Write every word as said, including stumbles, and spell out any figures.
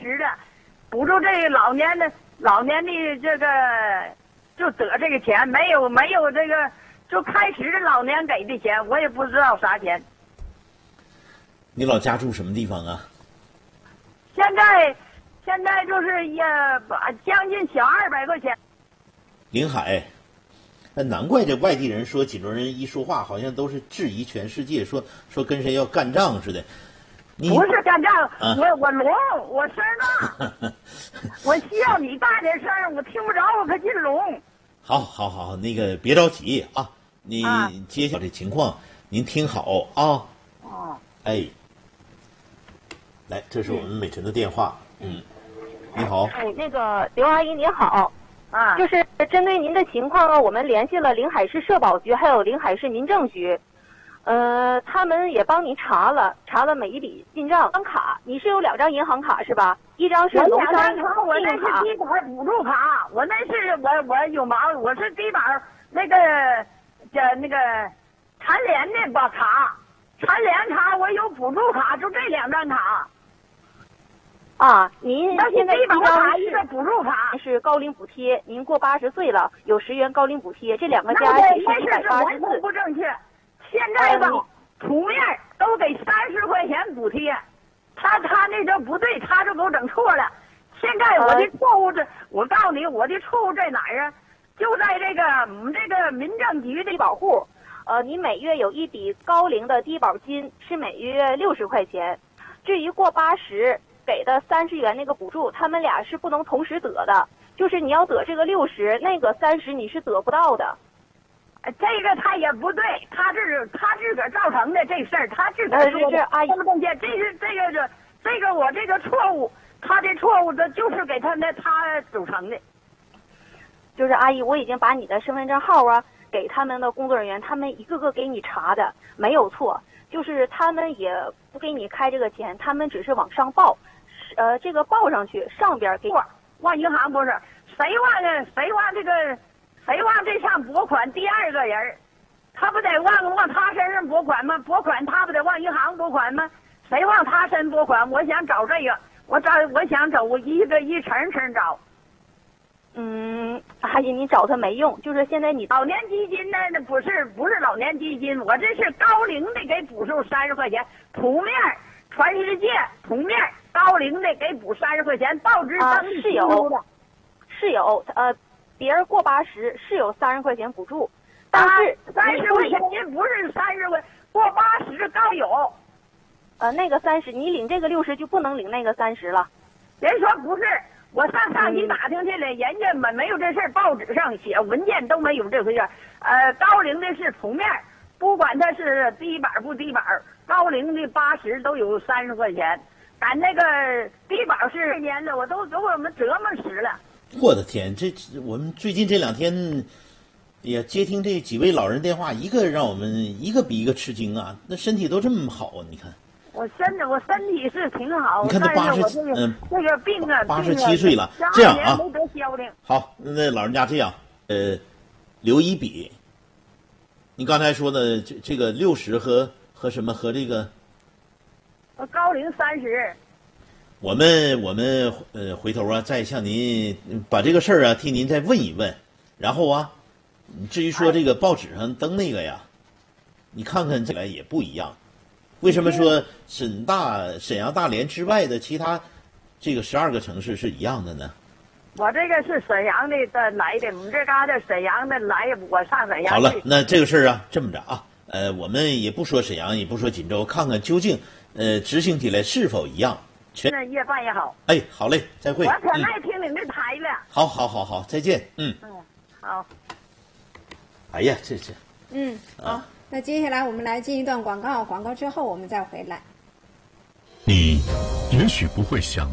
始的，补助这个老年的老年的这个就得这个钱，没有没有这个就开始的老年给的钱，我也不知道啥钱。 你老家住什么地方啊？ 现在现在就是也把将近小二百块钱。 临海。那难怪这外地人说锦州人一说话好像都是质疑全世界，说说跟谁要干仗似的。你不是干仗， 啊、 我我聋，我声大，我需要你大点声，我听不着，我可劲聋。 好，好，好，那个别着急啊，你接下这情况您听好啊。 哦。 哎，来，这是我们美晨的电话。嗯，你好。 哎，那个刘阿姨你好。 啊， 就是针对您的情况啊，我们联系了临海市社保局还有临海市民政局，呃，他们也帮你查了查了每一笔进账卡。你是有两张银行卡是吧？一张是农商信我那是低保补助卡，我那是我我有毛，我是低保那个叫那个残联的把卡，残联卡我有补助卡，就这两张卡。 啊，您现在低保卡一是个补助卡是高龄补贴，您过八十岁了有十元高龄补贴，这两个加起是一百八十四。 不正确，现在吧，普面都给三十块钱补贴，他他那就不对，他就给我整错了。现在我的错误这，我告诉你，我的错误在哪儿啊？就在这个我们这个民政局的低保户，呃，你每月有一笔高龄的低保金，是每月六十块钱。至于过八十。给的三十元那个补助，他们俩是不能同时得的，就是你要得这个六十，那个三十你是得不到的。 这个他也不对，他是他自个儿造成的这事儿，他自个儿说的。阿姨， 这么东西，这是这个这这个我这个错误，他的错误的就是给他那他组成的。 就是阿姨，我已经把你的身份证号啊给他们的工作人员，他们一个个给你查的，没有错，就是他们也不给你开这个钱，他们只是往上报。呃，这个报上去，上边给往银行不是谁往呢？谁往这个谁往这上拨款？第二个人，他不得往往他身上拨款吗？拨款他不得往银行拨款吗？谁往他身拨款？我想找这个，我找我想找我一个一层层找。 嗯，阿姨，你找他没用，就是现在你老年基金呢，那不是不是老年基金，我这是高龄的给补助三十块钱，普面全世界普面。高龄的给补三十块钱，报纸啊登记是有，是有，呃，别人过八十是有三十块钱补助，但是三十块钱您不是三十块，过八十高有。 呃，那个三十，你领这个六十就不能领那个三十了。 人说不是，我上上级打听去了，嗯、人家没没有这事儿，报纸上写文件都没有这回事。呃，高龄的是普面，不管他是低保不低保，高龄的八十都有三十块钱。咱那个低保是年的，我都给我们折磨死了。 我的天，这我们最近这两天，也接听这几位老人电话，一个让我们一个比一个吃惊啊！那身体都这么好啊！你看， 我身子我身体是挺好， 你看他八十嗯，这个病啊， 八十七岁了，这样啊， 没得消停。 好，那老人家这样，呃，留一笔。你刚才说的这这个六十和和什么和这个。 高龄三十， 我们我们呃回头啊再向您把这个事儿啊替您再问一问，然后啊，至于说这个报纸上登那个呀，你看看起来也不一样。为什么说沈大沈阳大连之外的其他这个十二个城市是一样的呢？ 我这个是沈阳的的来的，我们这旮瘩沈阳的来，我上沈阳。 好了，那这个事儿啊这么着啊，呃，我们也不说沈阳，也不说锦州，看看究竟。呃，执行起来是否一样？全越办越好。 哎，好嘞，再会。 我可爱听你的台了。 好，好，好，好，再见。嗯。 嗯，好。 哎呀，这这。 嗯，好。那接下来我们来进一段广告，广告之后我们再回来。 你也许不会想。